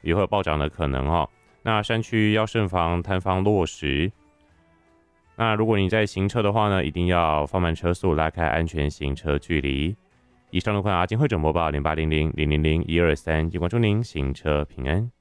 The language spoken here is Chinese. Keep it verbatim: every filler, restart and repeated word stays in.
也会有暴涨的可能哦。那山区要慎防塌方落石。那如果你在行车的话呢，一定要放慢车速，拉开安全行车距离。以上路况阿金会诊播报零八零零零零零一二三，也关祝您行车平安。